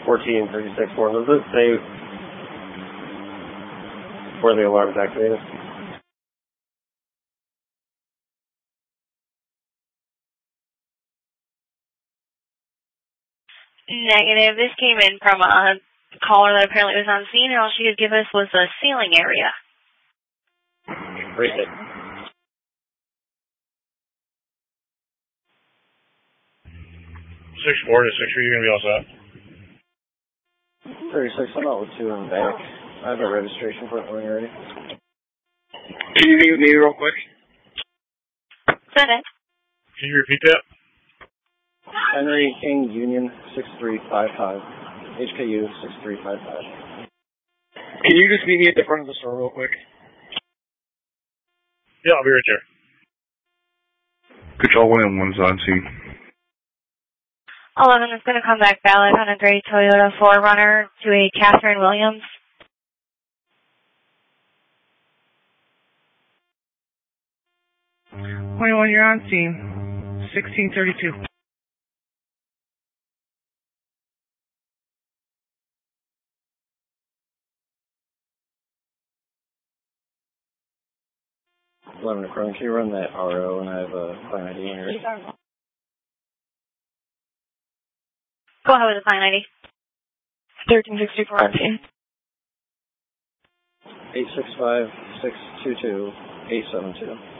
1436 4. Does it say where the alarm is activated? Negative. This came in from a caller that apparently was on scene, and all she could give us was the ceiling area. Great. 6-4 to 6-3, you're going to be all set. 36, I'm out with 2 in the back. I have a registration for it when you're ready. Can you mute me real quick? Said it. Can you repeat that? Henry King Union 6355. HKU 6355. Can you just meet me at the front of the store real quick? Yeah, I'll be right there. Control William 1's on scene. 11 is going to come back valid on a gray Toyota 4Runner to a Catherine Williams. 21, you're on scene. 1632. Can you run that RO and I have a client ID in here? Go ahead with the client ID. 1364 on scene. 865 622 872.